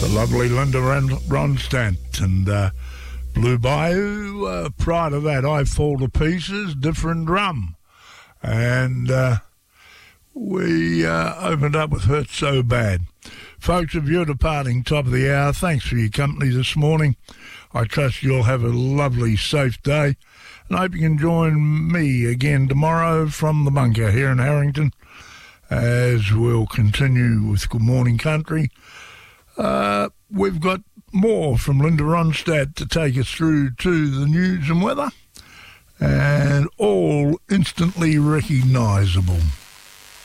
the lovely Linda Ronstadt and Blue Bayou. Prior to that, I Fall to Pieces, Different Drum. And we opened up with Hurt So Bad. Folks, if you're departing top of the hour, thanks for your company this morning. I trust you'll have a lovely, safe day. And I hope you can join me again tomorrow from the bunker here in Harrington as we'll continue with Good Morning Country. We've got more from Linda Ronstadt to take us through to the news and weather, and all instantly recognisable.